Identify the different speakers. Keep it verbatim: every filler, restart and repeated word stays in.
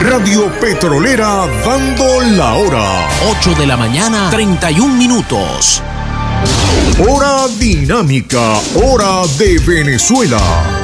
Speaker 1: Radio Petrolera dando la hora.
Speaker 2: ocho de la mañana, treinta y un minutos.
Speaker 1: Hora dinámica, hora de Venezuela.